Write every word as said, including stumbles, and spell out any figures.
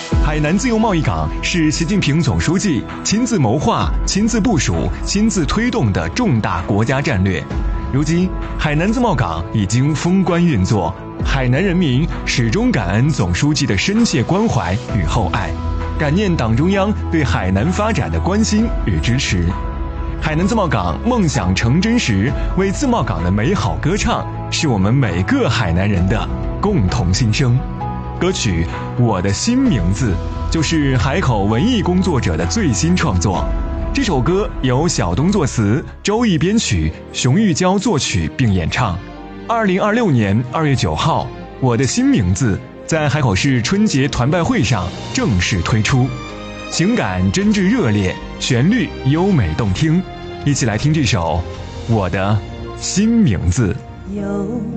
海南自由贸易港是习近平总书记亲自谋划、亲自部署、亲自推动的重大国家战略。如今，海南自贸港已经封关运作，海南人民始终感恩总书记的深切关怀与厚爱，感念党中央对海南发展的关心与支持。海南自贸港梦想成真时，为自贸港的美好歌唱，是我们每个海南人的共同心声。歌曲《我的新名字》就是海口文艺工作者的最新创作。这首歌由小东作词，周毅编曲，熊玉娇作曲并演唱。二零二六年二月九号，《我的新名字》在海口市春节团拜会上正式推出，情感真挚热烈，旋律优美动听。一起来听这首《我的新名字》。 有